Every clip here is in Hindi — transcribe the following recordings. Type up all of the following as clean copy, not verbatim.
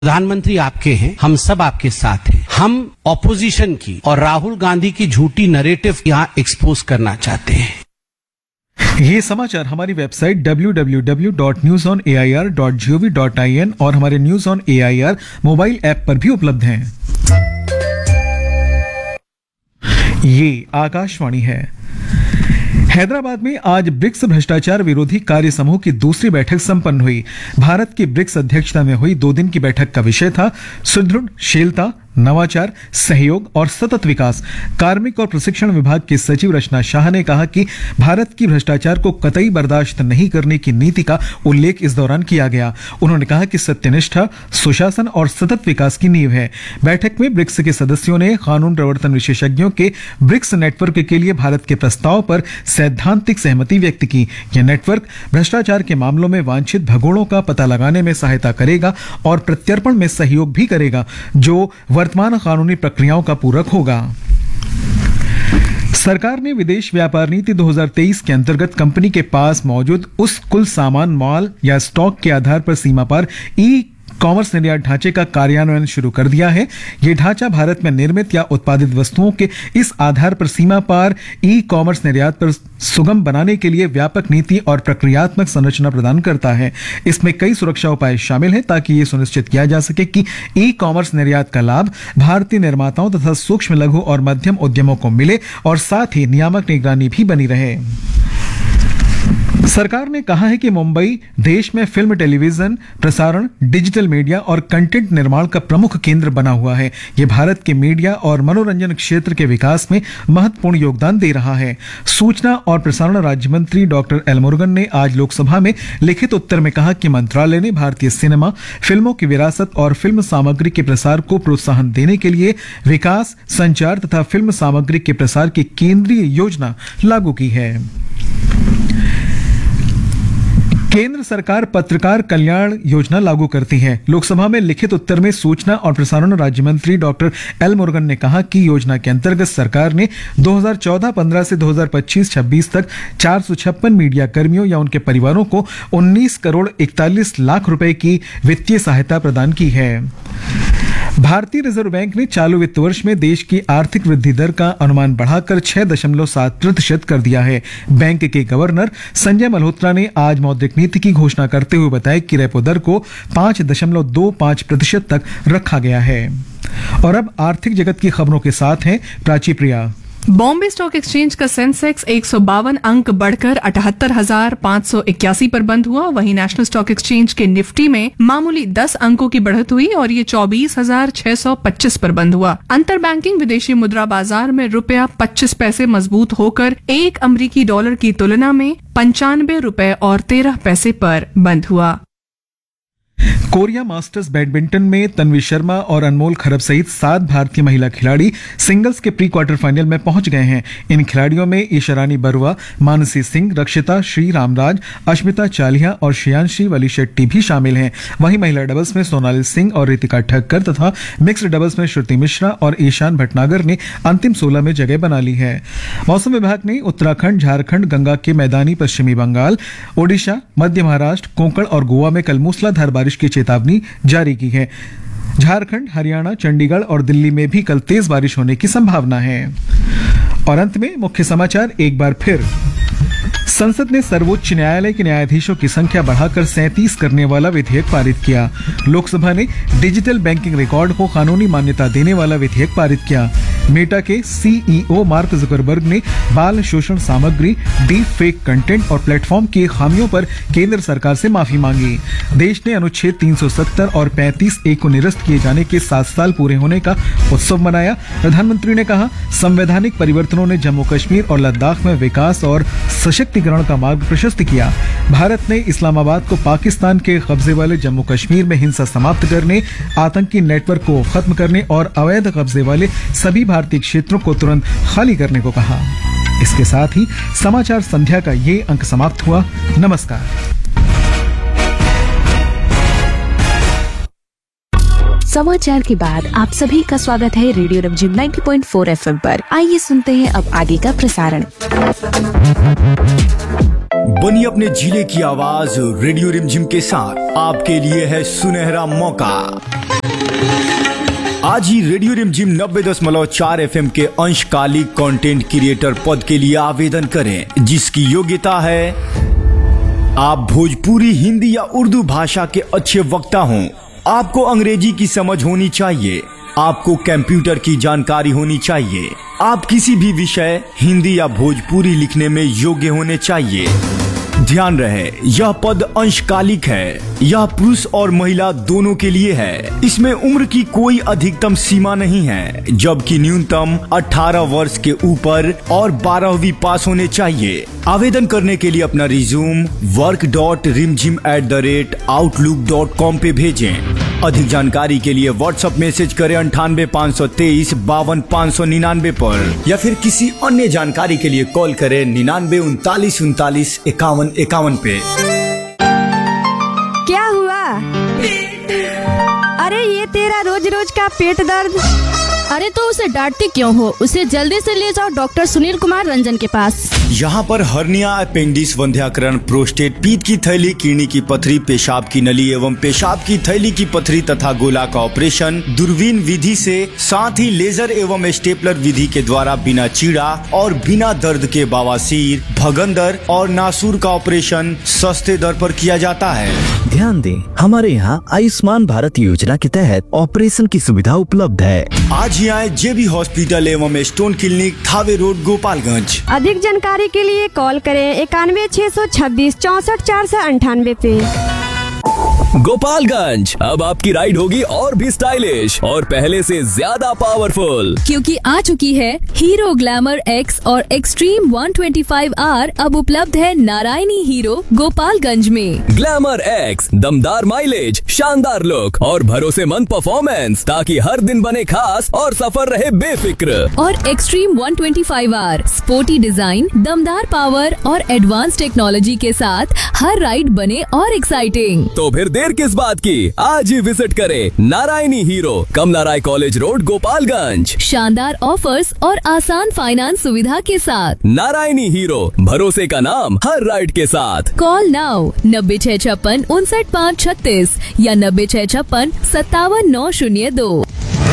प्रधानमंत्री आपके हैं, हम सब आपके साथ हैं। हम ऑपोजिशन की और राहुल गांधी की झूठी नैरेटिव यहां एक्सपोज करना चाहते हैं। ये समाचार हमारी वेबसाइट www.newsonair.gov.in और हमारे news on AIR mobile app पर भी उपलब्ध हैं। ये आकाशवाणी है। हैदराबाद में आज ब्रिक्स भ्रष्टाचार विरोधी कार्य समूह की दूसरी बैठक संपन्न हुई। भारत की ब्रिक्स अध्यक्षता में हुई 2 दिन की बैठक का विषय था सुदृढ़शीलता, नवाचार, सहयोग और सतत विकास। कार्मिक और प्रशिक्षण विभाग की सचिव रचना शाह ने कहा कि भारत की भ्रष्टाचार को कतई बर्दाश्त नहीं करने की नीति का उल्लेख इस दौरान किया गया। उन्होंने कहा कि सत्यनिष्ठा, सुशासन और सतत विकास की नींव है। बैठक में ब्रिक्स के सदस्यों ने कानून प्रवर्तन विशेषज्ञों के ब्रिक्स नेटवर्क के लिए भारत के प्रस्ताव पर सैद्धांतिक सहमति व्यक्त की। यह नेटवर्क भ्रष्टाचार के मामलों में वांछित भगोड़ों का पता लगाने में सहायता करेगा और प्रत्यर्पण में सहयोग भी करेगा, जो वर्तमान कानूनी प्रक्रियाओं का पूरक होगा। सरकार ने विदेश व्यापार नीति 2023 के अंतर्गत कंपनी के पास मौजूद उस कुल सामान, माल या स्टॉक के आधार पर सीमा पार ई कॉमर्स निर्यात ढांचे का कार्यान्वयन शुरू कर दिया है। यह ढांचा भारत में निर्मित या उत्पादित वस्तुओं के इस आधार पर सीमा पार ई कॉमर्स निर्यात पर सुगम बनाने के लिए व्यापक नीति और प्रक्रियात्मक संरचना प्रदान करता है। इसमें कई सुरक्षा उपाय शामिल हैं ताकि ये सुनिश्चित किया जा सके कि ई कॉमर्स निर्यात का लाभ भारतीय निर्माताओं तथा सूक्ष्म, लघु और मध्यम उद्यमों को मिले और साथ ही नियामक निगरानी भी बनी रहे। सरकार ने कहा है कि मुंबई देश में फिल्म, टेलीविजन प्रसारण, डिजिटल मीडिया और कंटेंट निर्माण का प्रमुख केंद्र बना हुआ है। यह भारत के मीडिया और मनोरंजन क्षेत्र के विकास में महत्वपूर्ण योगदान दे रहा है। सूचना और प्रसारण राज्य मंत्री डॉक्टर एल मुरुगन ने आज लोकसभा में लिखित उत्तर में कहा कि मंत्रालय ने भारतीय सिनेमा, फिल्मों की विरासत और फिल्म सामग्री के प्रसार को प्रोत्साहन देने के लिए विकास, संचार तथा फिल्म सामग्री के प्रसार की केंद्रीय योजना लागू की है। केंद्र सरकार पत्रकार कल्याण योजना लागू करती है। लोकसभा में लिखित उत्तर में सूचना और प्रसारण राज्य मंत्री डॉक्टर एल मुरुगन ने कहा कि योजना के अंतर्गत सरकार ने 2014-15 से 2025-26 तक 456 मीडिया कर्मियों या उनके परिवारों को 19 करोड़ 41 लाख रुपए की वित्तीय सहायता प्रदान की है। भारतीय रिजर्व बैंक ने चालू वित्त वर्ष में देश की आर्थिक वृद्धि दर का अनुमान बढ़ाकर 6.7% कर दिया है। बैंक के गवर्नर संजय मल्होत्रा ने आज मौद्रिक नीति की घोषणा करते हुए बताया कि रेपो दर को 5.25% तक रखा गया है। और अब आर्थिक जगत की खबरों के साथ हैं प्राची प्रिया। बॉम्बे स्टॉक एक्सचेंज का सेंसेक्स 152 अंक बढ़कर 78,581 पर बंद हुआ। वहीं नेशनल स्टॉक एक्सचेंज के निफ्टी में मामूली 10 अंकों की बढ़त हुई और ये 24,625 पर बंद हुआ। अंतर बैंकिंग विदेशी मुद्रा बाजार में रुपया 25 पैसे मजबूत होकर एक अमेरिकी डॉलर की तुलना में 95 रुपए और 13 पैसे पर बंद हुआ। कोरिया मास्टर्स बैडमिंटन में तन्वी शर्मा और अनमोल खरब सहित 7 भारतीय महिला खिलाड़ी सिंगल्स के प्री क्वार्टर फाइनल में पहुंच गए हैं। इन खिलाड़ियों में ईशारानी बरुआ, मानसी सिंह, रक्षिता श्री रामराज, अश्मिता चालिहा और श्रेयांशी वली शेट्टी भी शामिल हैं। वहीं महिला डबल्स में सोनाली सिंह और रितिका ठक्कर तथा मिक्स्ड डबल्स में श्रुति मिश्रा और ईशान भटनागर ने अंतिम 16 में जगह बना ली है। मौसम विभाग ने उत्तराखंड, झारखंड, गंगा के मैदानी पश्चिमी बंगाल, ओडिशा, मध्य महाराष्ट्र, कोंकण और गोवा में कल मूसलाधार बारिश की चेतावनी जारी की है। झारखंड, हरियाणा, चंडीगढ़ और दिल्ली में भी कल तेज बारिश होने की संभावना है। और अंत में मुख्य समाचार एक बार फिर। संसद ने सर्वोच्च न्यायालय के न्यायाधीशों की संख्या बढ़ाकर 37 करने वाला विधेयक पारित किया। लोकसभा ने डिजिटल बैंकिंग रिकॉर्ड को कानूनी मान्यता देने वाला विधेयक पारित किया। मेटा के सीईओ मार्क जुकरबर्ग ने बाल शोषण सामग्री, डीप फेक कंटेंट और प्लेटफॉर्म की खामियों पर केंद्र सरकार से माफी मांगी। देश ने अनुच्छेद 370 और 35A को निरस्त किए जाने के 7 साल पूरे होने का उत्सव मनाया। प्रधानमंत्री ने कहा, संवैधानिक परिवर्तनों ने जम्मू कश्मीर और लद्दाख में विकास और सशक्तिकरण का मार्ग प्रशस्त किया। भारत ने इस्लामाबाद को पाकिस्तान के कब्जे वाले जम्मू कश्मीर में हिंसा समाप्त करने, आतंकी नेटवर्क को खत्म करने और अवैध कब्जे वाले सभी भारतीय क्षेत्रों को तुरंत खाली करने को कहा। इसके साथ ही समाचार संध्या का ये अंक समाप्त हुआ। नमस्कार। समाचार के बाद आप सभी का स्वागत है रेडियो रमझिम 90.4 FM पर। आइए सुनते हैं अब आगे का प्रसारण। बनी अपने जिले की आवाज रेडियो रिमझिम के साथ आपके लिए है सुनहरा मौका। आज ही रेडियो रिमझिम 90.4 FM के अंशकालिक कंटेंट क्रिएटर पद के लिए आवेदन करें, जिसकी योग्यता है आप भोजपुरी, हिंदी या उर्दू भाषा के अच्छे वक्ता हों। आपको अंग्रेजी की समझ होनी चाहिए। आपको कंप्यूटर की जानकारी होनी चाहिए। आप किसी भी विषय हिंदी या भोजपुरी लिखने में योग्य होने चाहिए। ध्यान रहे, यह पद अंशकालिक है। यह पुरुष और महिला दोनों के लिए है। इसमें उम्र की कोई अधिकतम सीमा नहीं है, जबकि न्यूनतम 18 वर्ष के ऊपर और 12वीं पास होने चाहिए। आवेदन करने के लिए अपना रिज्यूम work.rimjim@outlook.com पे भेजें। अधिक जानकारी के लिए व्हाट्सएप मैसेज करें 98 523 52 599 पर, या फिर किसी अन्य जानकारी के लिए कॉल करें 99 39 39 51 51 पे। क्या हुआ? अरे ये तेरा रोज रोज का पेट दर्द। अरे तो उसे डांटते क्यों हो? उसे जल्दी से ले जाओ डॉक्टर सुनील कुमार रंजन के पास। यहाँ पर हर्निया, अपेंडिक्स, वंध्याकरण, प्रोस्टेट, पीत की थैली, किडनी की पथरी, पेशाब की नली एवं पेशाब की थैली की पथरी तथा गोला का ऑपरेशन दूरबीन विधि से, साथ ही लेजर एवं स्टेपलर विधि के द्वारा बिना चीड़ा और बिना दर्द के बवासीर, भगंदर और नासूर का ऑपरेशन सस्ते दर पर किया जाता है। ध्यान दें, हमारे यहाँ आयुष्मान भारत योजना के तहत ऑपरेशन की सुविधा उपलब्ध है। आज ही आए JB हॉस्पिटल एवं stone clinic, Thawe road, Gopalganj. अधिक जानकारी के लिए कॉल करें 91 626 64 498 पे। गोपालगंज, अब आपकी राइड होगी और भी स्टाइलिश और पहले से ज्यादा पावरफुल, क्योंकि आ चुकी है हीरो ग्लैमर X और एक्सट्रीम 125R। अब उपलब्ध है नारायणी हीरो गोपालगंज में। ग्लैमर X, दमदार माइलेज, शानदार लुक और भरोसेमंद परफॉर्मेंस, ताकि हर दिन बने खास और सफर रहे बेफिक्र। और एक्सट्रीम 125R, स्पोर्टी डिजाइन, दमदार पावर और एडवांस टेक्नोलॉजी के साथ हर राइड बने और एक्साइटिंग। तो फिर देर किस बात की, आज ही विजिट करें नारायणी हीरो, कमला राय कॉलेज रोड, गोपालगंज। शानदार ऑफर्स और आसान फाइनेंस सुविधा के साथ। नारायणी हीरो, भरोसे का नाम हर राइड के साथ। कॉल नाउ 90 656 59 536 या 90 656 57 902।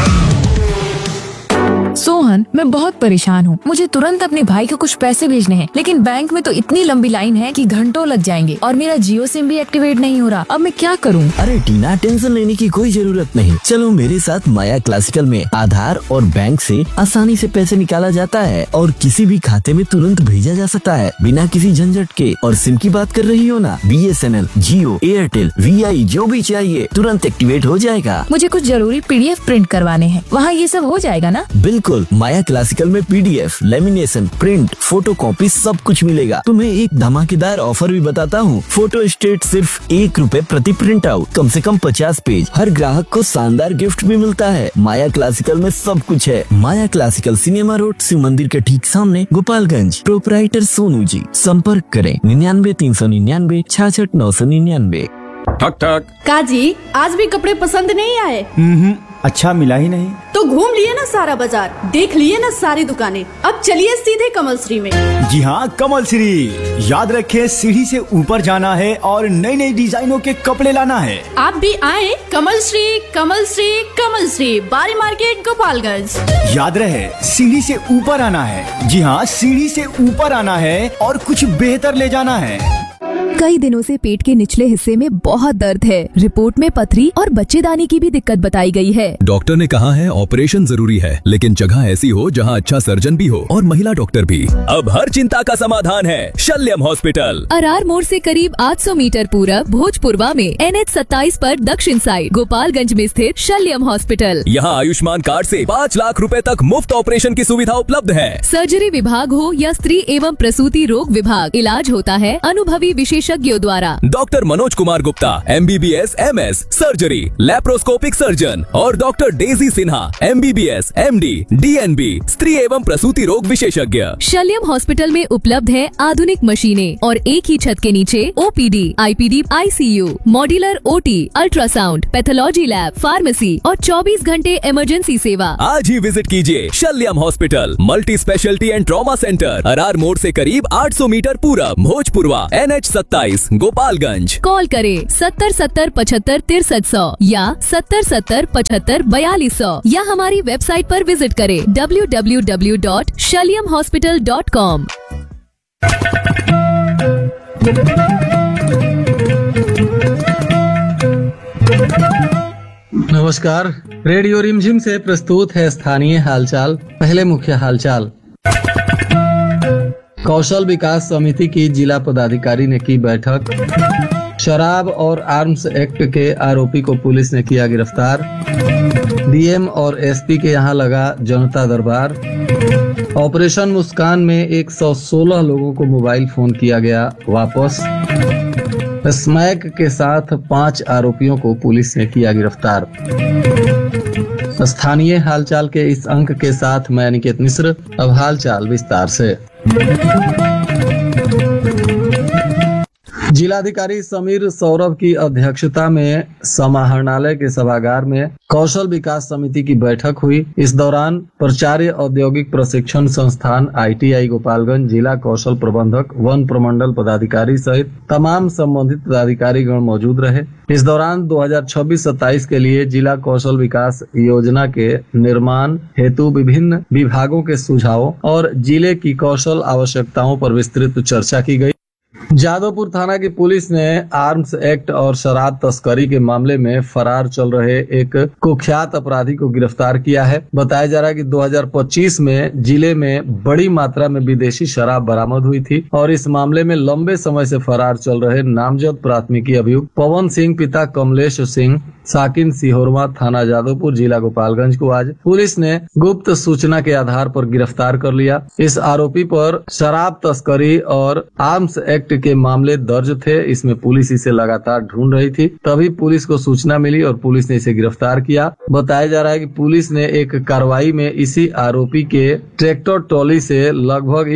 सोहन, मैं बहुत परेशान हूँ। मुझे तुरंत अपने भाई को कुछ पैसे भेजने हैं, लेकिन बैंक में तो इतनी लंबी लाइन है कि घंटों लग जाएंगे और मेरा जियो सिम भी एक्टिवेट नहीं हो रहा। अब मैं क्या करूँ? अरे टीना, टेंशन लेने की कोई जरूरत नहीं। चलो मेरे साथ माया क्लासिकल में आधार और बैंक से आसानी से पैसे निकाला जाता है और किसी भी खाते में तुरंत भेजा जा सकता है बिना किसी झंझट के। और सिम की बात कर रही हो ना, BSNL, जियो, एयरटेल, VI जो भी चाहिए तुरंत एक्टिवेट हो जाएगा। मुझे कुछ जरूरी PDF प्रिंट करवाने हैं, वहाँ ये सब हो जाएगा ना? बिल्कुल, माया क्लासिकल में PDF, lamination, print, photo copy सब कुछ मिलेगा। तुम्हें एक धमाकेदार ऑफर भी बताता हूँ। फोटो स्टेट सिर्फ ₹1 प्रति प्रिंट आउट, कम से कम 50 पेज। हर ग्राहक को शानदार गिफ्ट भी मिलता है। माया क्लासिकल में सब कुछ है। माया क्लासिकल, सिनेमा रोड, शिव मंदिर के ठीक सामने, गोपालगंज। प्रोपराइटर सोनू जी। संपर्क करें 99 399 66 999। ठक ठक। काजी, आज भी कपड़े पसंद नहीं आए? अच्छा मिला ही नहीं तो घूम लिए ना सारा बाजार, देख लिए ना सारी दुकानें। अब चलिए सीधे कमल श्री में। जी हाँ, कमल श्री। याद रखें, सीढ़ी से ऊपर जाना है और नई नई डिजाइनों के कपड़े लाना है। आप भी आए कमल श्री, कमल श्री, कमल श्री, बारी मार्केट, गोपालगंज। याद रहे, सीढ़ी से ऊपर आना है। जी हाँ, सीढ़ी से ऊपर आना है और कुछ बेहतर ले जाना है। कई दिनों से पेट के निचले हिस्से में बहुत दर्द है। रिपोर्ट में पथरी और बच्चेदानी की भी दिक्कत बताई गई है। डॉक्टर ने कहा है ऑपरेशन जरूरी है, लेकिन जगह ऐसी हो जहां अच्छा सर्जन भी हो और महिला डॉक्टर भी। अब हर चिंता का समाधान है शल्यम हॉस्पिटल। अरार मोड़ से करीब 800 मीटर पूरब भोजपुरवा में NH 27 पर दक्षिण साइड, गोपालगंज में स्थित शल्यम हॉस्पिटल। यहाँ आयुष्मान कार्ड से 5 लाख रुपए तक मुफ्त ऑपरेशन की सुविधा उपलब्ध है। सर्जरी विभाग हो या स्त्री एवं प्रसूति रोग विभाग, इलाज होता है अनुभवी विशेषज्ञ विशेषज्ञों द्वारा। Doctor Manoj Kumar Gupta MBBS MS surgery laparoscopic surgeon और doctor Daisy Sinha MBBS MD DNB स्त्री एवं प्रसूति रोग विशेषज्ञ। शल्यम हॉस्पिटल में उपलब्ध है आधुनिक मशीनें और एक ही छत के नीचे OPD, IPD, ICU, modular OT, ultrasound, pathology lab, pharmacy और 24 घंटे इमरजेंसी सेवा। आज ही विजिट कीजिए शल्यम hospital, multi speciality and trauma centre, Arar मोड़ से करीब 800 मीटर पूरब, भोजपुरवा, NH 27, गोपालगंज। कॉल करें 70 70 75 6300 या 70 70 75 4200 या हमारी वेबसाइट पर विजिट करें www.shalyamhospital.com। नमस्कार, रेडियो रिमझिम से प्रस्तुत है स्थानीय हालचाल। पहले मुख्य हालचाल। कौशल विकास समिति की जिला पदाधिकारी ने की बैठक। शराब और आर्म्स एक्ट के आरोपी को पुलिस ने किया गिरफ्तार। DM और SP के यहां लगा जनता दरबार। ऑपरेशन मुस्कान में 116 लोगों को मोबाइल फोन किया गया वापस। स्मैक के साथ 5 आरोपियों को पुलिस ने किया गिरफ्तार। स्थानीय हालचाल के इस अंक के साथ मैं अनिकेत मिश्र। अब हालचाल विस्तार से। जिलाधिकारी समीर सौरभ की अध्यक्षता में समाहरणालय के सभागार में कौशल विकास समिति की बैठक हुई। इस दौरान प्राचार्य औद्योगिक प्रशिक्षण संस्थान ITI गोपालगंज, जिला कौशल प्रबंधक, वन प्रमंडल पदाधिकारी सहित तमाम संबंधित पदाधिकारीगण मौजूद रहे। इस दौरान 2026-27 के लिए जिला कौशल विकास योजना के निर्माण हेतु विभिन्न विभागों के सुझावों और जिले की कौशल आवश्यकताओं पर विस्तृत चर्चा की गई। जादवपुर थाना की पुलिस ने आर्म्स एक्ट और शराब तस्करी के मामले में फरार चल रहे एक कुख्यात अपराधी को गिरफ्तार किया है। बताया जा रहा है कि 2025 में जिले में बड़ी मात्रा में विदेशी शराब बरामद हुई थी और इस मामले में लंबे समय से फरार चल रहे नामजद प्राथमिकी अभियुक्त पवन सिंह पिता कमलेश सिंह साकिन सिहोरमा थाना जादवपुर जिला गोपालगंज को आज पुलिस ने गुप्त सूचना के आधार पर गिरफ्तार कर लिया। इस आरोपी पर शराब तस्करी और आर्म्स एक्ट के मामले दर्ज थे। इसमें पुलिस इसे लगातार ढूंढ रही थी, तभी पुलिस को सूचना मिली और पुलिस ने इसे गिरफ्तार किया। बताया जा रहा है कि पुलिस ने एक कार्रवाई में इसी आरोपी के ट्रैक्टर ट्रॉली से लगभग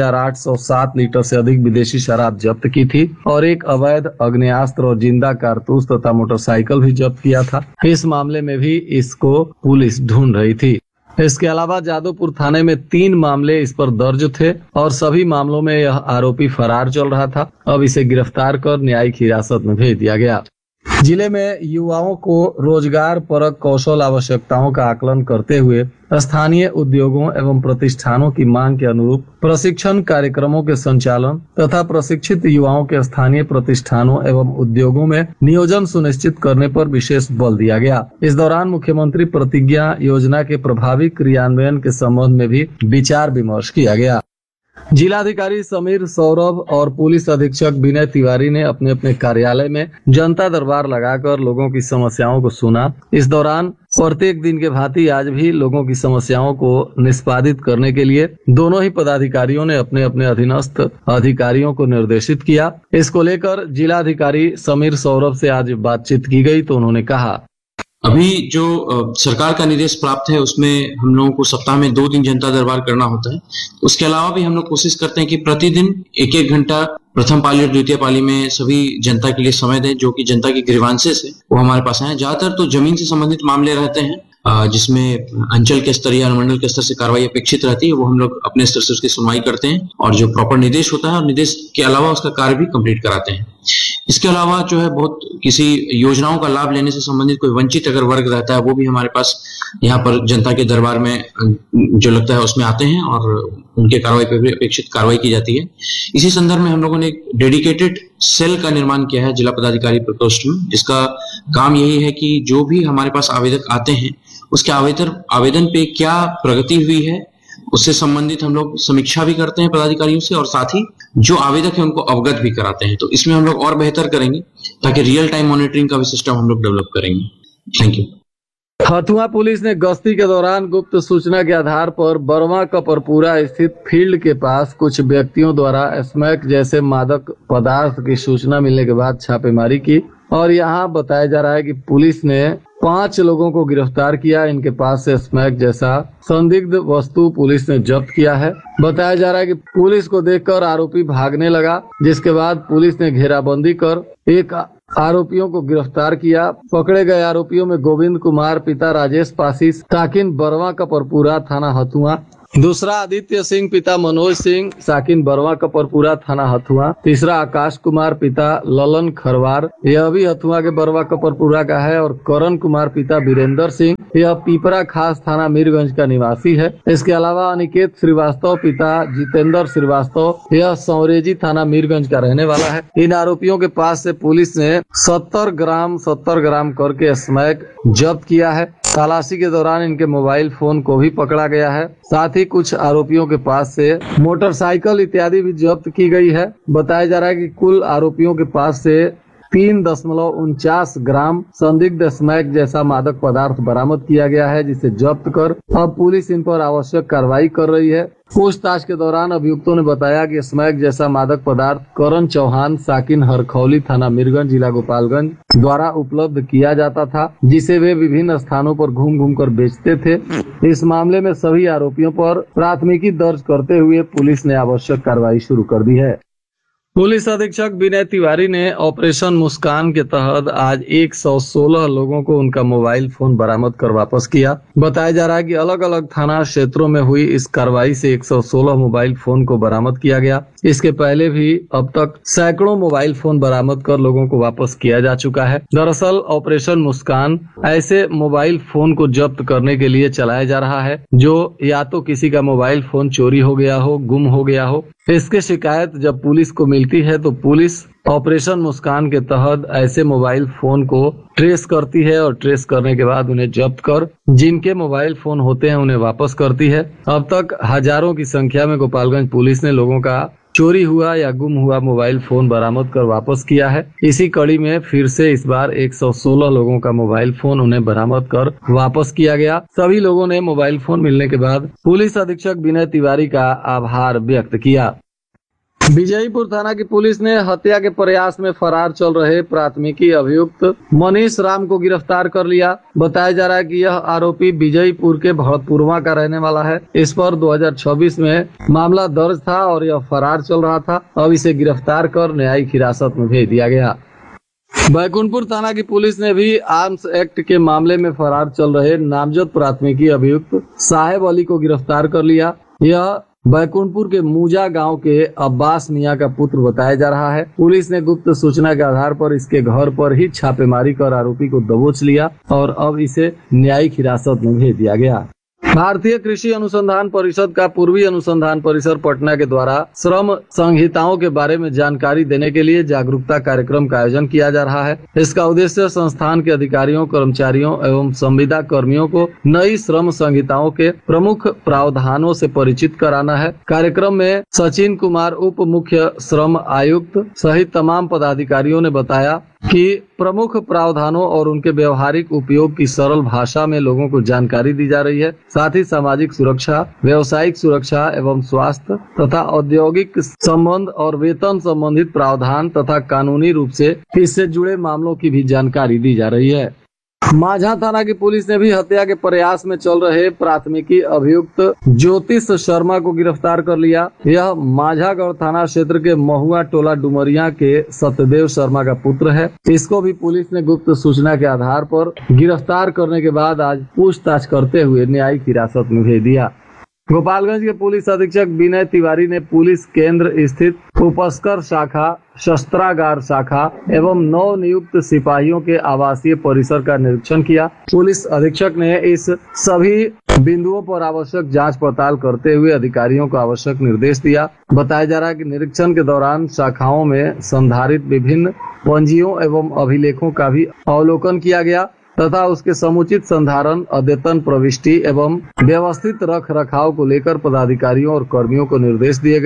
1807 लीटर से अधिक विदेशी शराब जब्त की थी और एक अवैध आग्नेयास्त्र और जिंदा कारतूस तथा मोटरसाइकिल भी जब्त किया था। इस मामले में भी इसको पुलिस ढूंढ रही थी। इसके अलावा जादवपुर थाने में 3 मामले इस पर दर्ज थे और सभी मामलों में यह आरोपी फरार चल रहा था। अब इसे गिरफ्तार कर न्यायिक हिरासत में भेज दिया गया। जिले में युवाओं को रोजगार परक कौशल आवश्यकताओं का आकलन करते हुए स्थानीय उद्योगों एवं प्रतिष्ठानों की मांग के अनुरूप प्रशिक्षण कार्यक्रमों के संचालन तथा प्रशिक्षित युवाओं के स्थानीय प्रतिष्ठानों एवं उद्योगों में नियोजन सुनिश्चित करने पर विशेष बल दिया गया। इस दौरान मुख्यमंत्री प्रतिज्ञा योजना के प्रभावी क्रियान्वयन के संबंध में भी विचार विमर्श किया गया। जिलाधिकारी समीर सौरभ और पुलिस अधीक्षक विनय तिवारी ने अपने अपने कार्यालय में जनता दरबार लगाकर लोगों की समस्याओं को सुना। इस दौरान प्रत्येक दिन के भांति आज भी लोगों की समस्याओं को निष्पादित करने के लिए दोनों ही पदाधिकारियों ने अपने अपने अधीनस्थ अधिकारियों को निर्देशित किया। इसको लेकर जिलाधिकारी समीर सौरभ से आज बातचीत की गई तो उन्होंने कहा, अभी जो सरकार का निर्देश प्राप्त है उसमें हम लोगों को सप्ताह में 2 दिन जनता दरबार करना होता है। उसके अलावा भी हम लोग कोशिश करते हैं कि प्रतिदिन 1-1 घंटा प्रथम पाली और द्वितीय पाली में सभी जनता के लिए समय दें, जो कि जनता की ग्रीवांसेस है वो हमारे पास आए। ज्यादातर तो जमीन से संबंधित मामले रहते हैं जिसमें अंचल के स्तर या अनुमंडल के स्तर से कार्रवाई अपेक्षित रहती है, वो हम लोग अपने स्तर से उसकी सुनवाई करते हैं और जो प्रॉपर निर्देश होता है और निर्देश के अलावा उसका कार्य भी कंप्लीट कराते हैं। इसके अलावा जो है बहुत किसी योजनाओं का लाभ लेने से संबंधित कोई वंचित अगर वर्ग रहता है वो भी हमारे पास यहाँ पर जनता के दरबार में जो लगता है उसमें आते हैं और उनके कार्रवाई पर भी अपेक्षित कार्रवाई की जाती है। इसी संदर्भ में हम लोगों ने एक डेडिकेटेड सेल का निर्माण किया है जिला पदाधिकारी प्रकोष्ठ में, जिसका काम यही है कि जो भी हमारे पास आवेदक आते हैं उसके आवेदन पे क्या प्रगति हुई है उससे संबंधित हम लोग समीक्षा भी करते हैं पदाधिकारियों से और साथ ही जो आवेदक है उनको अवगत भी कराते हैं। तो इसमें हम लोग और बेहतर करेंगे ताकि रियल टाइम मॉनिटरिंग का भी सिस्टम हम लोग डेवलप करेंगे। Thank you. हथुआ पुलिस ने गश्ती के दौरान गुप्त सूचना के आधार पर बरवा कपरपुरा स्थित फील्ड के पास कुछ व्यक्तियों द्वारा स्मैक जैसे मादक पदार्थ की सूचना मिलने के बाद छापेमारी की और यहाँ बताया जा रहा है कि पुलिस ने 5 लोगों को गिरफ्तार किया। इनके पास से स्मैक जैसा संदिग्ध वस्तु पुलिस ने जब्त किया है। बताया जा रहा है कि पुलिस को देखकर आरोपी भागने लगा, जिसके बाद पुलिस ने घेराबंदी कर एक आरोपियों को गिरफ्तार किया। पकड़े गए आरोपियों में गोविंद कुमार पिता राजेश पासी साकिन बरवा कपरपुरा थाना हथुआ, दूसरा आदित्य सिंह पिता मनोज सिंह साकिन बरवा कपरपुरा थाना हथुआ, तीसरा आकाश कुमार पिता ललन खरवार, यह भी हथुआ के बरवा कपरपुरा का है, और करण कुमार पिता वीरेंद्र सिंह, यह पीपरा खास थाना मीरगंज का निवासी है। इसके अलावा अनिकेत श्रीवास्तव पिता जितेंद्र श्रीवास्तव, यह सौरेजी थाना मीरगंज का रहने वाला है। इन आरोपियों के पास से पुलिस ने 70 ग्राम करके स्मैक जब्त किया है। तलाशी के दौरान इनके मोबाइल फोन को भी पकड़ा गया है। साथ ही कुछ आरोपियों के पास से मोटरसाइकिल इत्यादि भी जब्त की गई है। बताया जा रहा है कि कुल आरोपियों के पास से 3.49 ग्राम संदिग्ध स्मैक जैसा मादक पदार्थ बरामद किया गया है, जिसे जब्त कर अब पुलिस इन पर आवश्यक कार्रवाई कर रही है। पूछताछ के दौरान अभियुक्तों ने बताया कि स्मैक जैसा मादक पदार्थ करण चौहान साकिन हरखौली थाना मीरगंज जिला गोपालगंज द्वारा उपलब्ध किया जाता था, जिसे वे विभिन्न स्थानों पर घूम कर बेचते थे। इस मामले में सभी आरोपियों पर प्राथमिकी दर्ज करते हुए पुलिस ने आवश्यक कार्रवाई शुरू कर दी है। पुलिस अधीक्षक विनय तिवारी ने ऑपरेशन मुस्कान के तहत आज 116 लोगों को उनका मोबाइल फोन बरामद कर वापस किया। बताया जा रहा है कि अलग अलग थाना क्षेत्रों में हुई इस कार्रवाई से 116 मोबाइल फोन को बरामद किया गया। इसके पहले भी अब तक सैकड़ों मोबाइल फोन बरामद कर लोगों को वापस किया जा चुका है। दरअसल ऑपरेशन मुस्कान ऐसे मोबाइल फोन को जब्त करने के लिए चलाया जा रहा है जो या तो किसी का मोबाइल फोन चोरी हो गया हो, गुम हो गया हो। इसकी शिकायत जब पुलिस को मिलती है तो पुलिस ऑपरेशन मुस्कान के तहत ऐसे मोबाइल फोन को ट्रेस करती है और ट्रेस करने के बाद उन्हें जब्त कर जिनके मोबाइल फोन होते हैं उन्हें वापस करती है। अब तक हजारों की संख्या में गोपालगंज पुलिस ने लोगों का चोरी हुआ या गुम हुआ मोबाइल फोन बरामद कर वापस किया है। इसी कड़ी में फिर से इस बार 116 लोगों का मोबाइल फोन उन्हें बरामद कर वापस किया गया। सभी लोगों ने मोबाइल फोन मिलने के बाद पुलिस अधीक्षक विनय तिवारी का आभार व्यक्त किया। विजयपुर थाना की पुलिस ने हत्या के प्रयास में फरार चल रहे प्राथमिकी अभियुक्त मनीष राम को गिरफ्तार कर लिया। बताया जा रहा है कि यह आरोपी विजयपुर के भरतपुरवा का रहने वाला है। इस पर 2026 में मामला दर्ज था और यह फरार चल रहा था। अब इसे गिरफ्तार कर न्यायिक हिरासत में भेज दिया गया। बैकुंठपुर थाना की पुलिस ने भी आर्म्स एक्ट के मामले में फरार चल रहे नामजद प्राथमिकी अभियुक्त साहेब अली को गिरफ्तार कर लिया। यह बैकुंठपुर के मूजा गांव के अब्बास मियां का पुत्र बताया जा रहा है। पुलिस ने गुप्त सूचना के आधार पर इसके घर पर ही छापेमारी कर आरोपी को दबोच लिया और अब इसे न्यायिक हिरासत में भेज दिया गया। भारतीय कृषि अनुसंधान परिषद का पूर्वी अनुसंधान परिसर पटना के द्वारा श्रम संहिताओं के बारे में जानकारी देने के लिए जागरूकता कार्यक्रम का आयोजन किया जा रहा है। इसका उद्देश्य संस्थान के अधिकारियों, कर्मचारियों एवं संविदा कर्मियों को नई श्रम संहिताओं के प्रमुख प्रावधानों से परिचित कराना है। कार्यक्रम में सचिन कुमार उप मुख्य श्रम आयुक्त सहित तमाम पदाधिकारियों ने बताया कि प्रमुख प्रावधानों और उनके व्यवहारिक उपयोग की सरल भाषा में लोगों को जानकारी दी जा रही है। साथ ही सामाजिक सुरक्षा, व्यावसायिक सुरक्षा एवं स्वास्थ्य तथा औद्योगिक संबंध और वेतन संबंधित प्रावधान तथा कानूनी रूप से इससे जुड़े मामलों की भी जानकारी दी जा रही है। माझा थाना की पुलिस ने भी हत्या के प्रयास में चल रहे प्राथमिकी अभियुक्त ज्योतिष शर्मा को गिरफ्तार कर लिया। यह माझागढ़ थाना क्षेत्र के महुआ टोला डुमरिया के सत्यदेव शर्मा का पुत्र है। इसको भी पुलिस ने गुप्त सूचना के आधार पर गिरफ्तार करने के बाद आज पूछताछ करते हुए न्यायिक हिरासत में भेज दिया। गोपालगंज के पुलिस अधीक्षक विनय तिवारी ने पुलिस केंद्र स्थित उपस्कर शाखा, शस्त्रागार शाखा एवं नव नियुक्त सिपाहियों के आवासीय परिसर का निरीक्षण किया। पुलिस अधीक्षक ने इस सभी बिंदुओं पर आवश्यक जांच पड़ताल करते हुए अधिकारियों को आवश्यक निर्देश दिया। बताया जा रहा है कि निरीक्षण के दौरान शाखाओं में संधारित विभिन्न पंजियों एवं अभिलेखों का भी अवलोकन किया गया तथा उसके समुचित संधारण, अद्यतन प्रविष्टि एवं व्यवस्थित रख रखाव को लेकर पदाधिकारियों और कर्मियों को निर्देश दिए गए।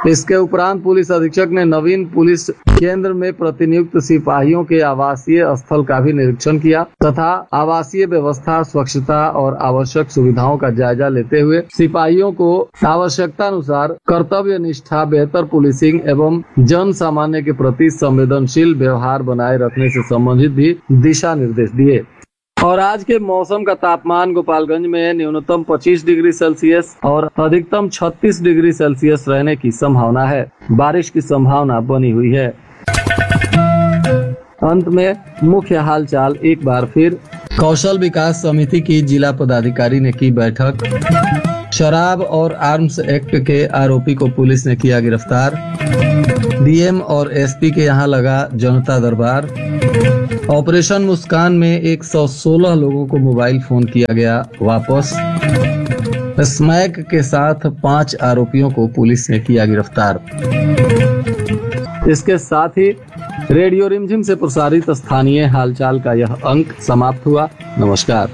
इसके उपरांत पुलिस अधीक्षक ने नवीन पुलिस केंद्र में प्रतिनियुक्त सिपाहियों के आवासीय स्थल का भी निरीक्षण किया तथा आवासीय व्यवस्था, स्वच्छता और आवश्यक सुविधाओं का जायजा लेते हुए सिपाहियों को आवश्यकता अनुसार कर्तव्य निष्ठा, बेहतर पुलिसिंग एवं जन सामान्य के प्रति संवेदनशील व्यवहार बनाए रखने से संबंधित भी दिशा निर्देश दिए। और आज के मौसम का तापमान गोपालगंज में न्यूनतम 25 डिग्री सेल्सियस और अधिकतम 36 डिग्री सेल्सियस रहने की संभावना है। बारिश की संभावना बनी हुई है। अंत में मुख्य हालचाल एक बार फिर। कौशल विकास समिति की जिला पदाधिकारी ने की बैठक। शराब और आर्म्स एक्ट के आरोपी को पुलिस ने किया गिरफ्तार। डीएम और एसपी के यहां लगा जनता दरबार। ऑपरेशन मुस्कान में 116 लोगों को मोबाइल फोन किया गया वापस। स्मैक के साथ 5 आरोपियों को पुलिस ने किया गिरफ्तार। इसके साथ ही रेडियो रिमझिम से प्रसारित स्थानीय हालचाल का यह अंक समाप्त हुआ। नमस्कार।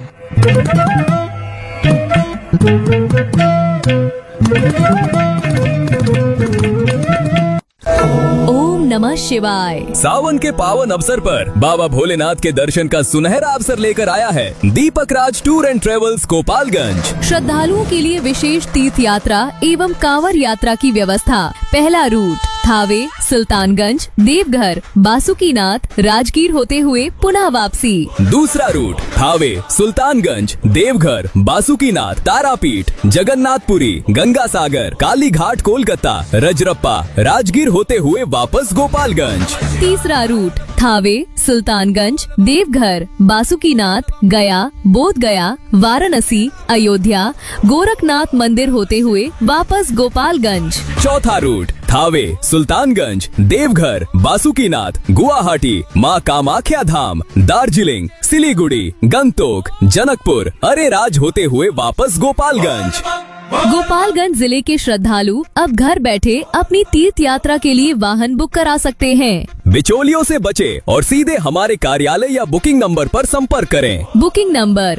ओम नमः शिवाय। सावन के पावन अवसर पर बाबा भोलेनाथ के दर्शन का सुनहरा अवसर लेकर आया है दीपक राज टूर एंड ट्रेवल्स गोपालगंज। श्रद्धालुओं के लिए विशेष तीर्थ यात्रा एवं कांवड़ यात्रा की व्यवस्था। पहला रूट थावे, सुल्तानगंज, देवघर, बासुकीनाथ, राजगीर होते हुए पुनः वापसी। दूसरा रूट थावे, सुल्तानगंज, देवघर, बासुकीनाथ, तारापीठ, जगन्नाथपुरी, गंगा सागर, काली घाट, कोलकाता, रजरप्पा, राजगीर होते हुए वापस गोपालगंज। तीसरा रूट थावे, सुल्तानगंज, देवघर, बासुकीनाथ, गया, बोध गया, वाराणसी, अयोध्या, गोरखनाथ मंदिर होते हुए वापस गोपालगंज। चौथा रूट थावे, सुल्तानगंज, देवघर, बासुकीनाथ, गुवाहाटी, माँ कामाख्या धाम, दार्जिलिंग, सिलीगुड़ी, गंगटोक, जनकपुर, अरेराज होते हुए वापस गोपालगंज। गोपालगंज जिले के श्रद्धालु अब घर बैठे अपनी तीर्थ यात्रा के लिए वाहन बुक करा सकते हैं। बिचौलियों से बचे और सीधे हमारे कार्यालय या बुकिंग नंबर पर संपर्क करें। बुकिंग नंबर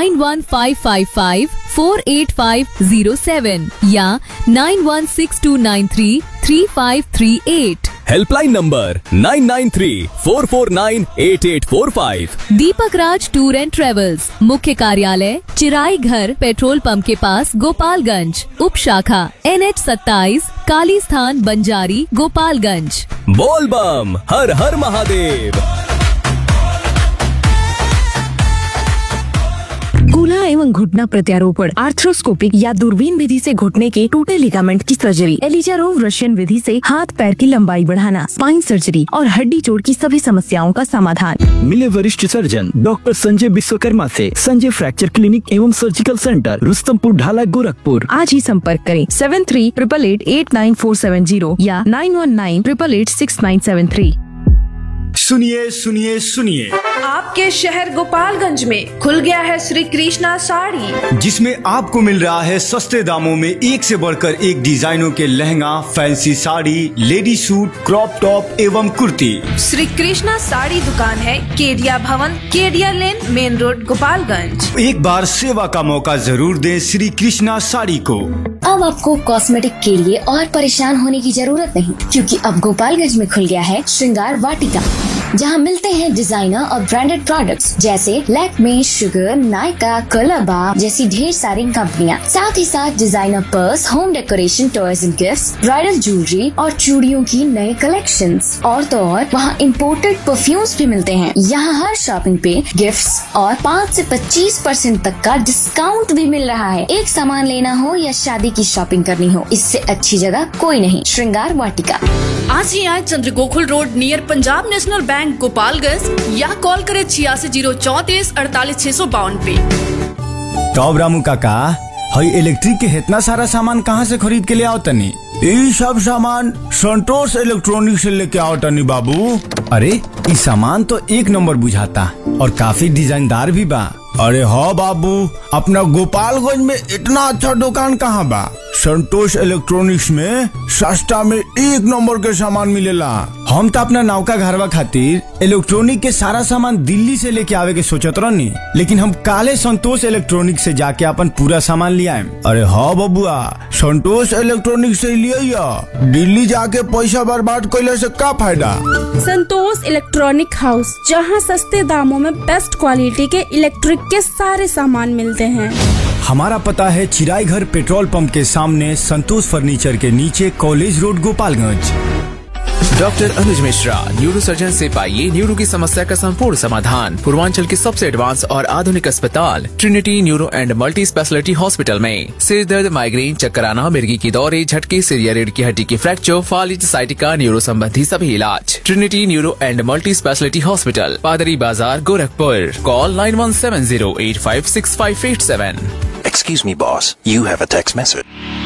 9155548507 या 9162933538। Helpline number 9934498845। Deepak Raj tour and travels, मुख्य कार्यालय चिराई घर, पेट्रोल पंप के पास, गोपालगंज। उप शाखा NH27, काली स्थान, बंजारी, गोपालगंज। बोल बम, हर हर महादेव। कूल्हा एवं घुटना प्रत्यारोपण, आर्थ्रोस्कोपिक या दूरबीन विधि से घुटने के टूटे लिगामेंट की सर्जरी, एलिजारोव रशियन विधि से हाथ पैर की लंबाई बढ़ाना, स्पाइन सर्जरी और हड्डी जोड़ की सभी समस्याओं का समाधान। मिले वरिष्ठ सर्जन डॉक्टर संजय विश्वकर्मा से संजय फ्रैक्चर क्लिनिक एवं सर्जिकल सेंटर, रुस्तमपुर ढाला, गोरखपुर। आज ही संपर्क करें 7388889470 या 9198886973। सुनिए सुनिए सुनिए, आपके शहर गोपालगंज में खुल गया है श्री कृष्णा साड़ी, जिसमें आपको मिल रहा है सस्ते दामों में एक से बढ़कर एक डिजाइनों के lehenga, fancy sari, lady suit, crop top एवं कुर्ती। श्री कृष्णा साड़ी दुकान है केडिया भवन, केडिया लेन, मेन रोड, गोपालगंज। एक बार सेवा का मौका जरूर दें श्री कृष्णा साड़ी को। अब आपको कॉस्मेटिक के लिए और परेशान होने की जरूरत नहीं, क्योंकि अब गोपालगंज में खुल गया है श्रृंगार वाटिका, जहां मिलते हैं डिजाइनर और ब्रांडेड प्रोडक्ट्स जैसे लैक्मे, शुगर, नायका, कलरबा जैसी ढेर सारी कंपनियां। साथ ही साथ designer purse, home decoration, toys and gifts, bridal jewellery और चूड़ियों की नए कलेक्शंस। और तो और वहाँ इम्पोर्टेड परफ्यूम्स भी मिलते हैं। यहाँ हर शॉपिंग पे गिफ्ट्स और 5 से 25% तक का डिस्काउंट भी मिल रहा है। एक सामान लेना हो या शादी की शॉपिंग करनी हो, इससे अच्छी जगह कोई नहीं। श्रृंगार वाटिका। आज ही आए चंद्र Gokul road near Punjab national bank, Gopalganj, या कॉल करें 860334 48 पे। टॉप रामू काका, हई इलेक्ट्रिक के इतना सारा सामान कहाँ से खरीद के ले आओ तनी? ये सब सामान संतोष इलेक्ट्रॉनिक से लेके आओ तनी बाबू। अरे ये सामान तो एक नंबर बुझाता और काफी डिजाइनदार भी बा। अरे हाँ बाबू, अपना गोपालगंज में इतना अच्छा दुकान कहाँ बा? संतोष इलेक्ट्रॉनिक्स में सस्ता में एक नंबर के सामान मिलेला। हम तो अपना नौका घरवा खातिर इलेक्ट्रॉनिक के सारा सामान दिल्ली से लेके आवे के सोचत रहनी, लेकिन हम काले संतोष इलेक्ट्रॉनिक से जाके अपन पूरा सामान ले आए। अरे हाँ बबुआ, संतोष इलेक्ट्रॉनिक से लिया, दिल्ली जाके पैसा बर्बाद कैले से का फायदा। संतोष इलेक्ट्रॉनिक हाउस, जहां सस्ते दामों में बेस्ट क्वालिटी के इलेक्ट्रिक के सारे सामान मिलते हैं। हमारा पता है चिराई घर पेट्रोल पंप के सामने, संतोष फर्नीचर के नीचे, कॉलेज रोड, गोपालगंज। डॉक्टर अनुज मिश्रा, न्यूरो सर्जन से पाइए न्यूरो की समस्या का संपूर्ण समाधान। पूर्वांचल के सबसे एडवांस और आधुनिक अस्पताल Trinity neuro and multi speciality hospital में सिर दर्द, माइग्रेन, चक्कर आना, मिर्गी की दौरे, झटके, सिर या रीढ़ की हड्डी की फ्रैक्चर, फालिज, साइटिका, न्यूरो संबंधी सभी इलाज। Trinity neuro and multi speciality hospital, पादरी बाजार, Gorakhpur. Call 9170856587। Excuse me, boss. You have a text message.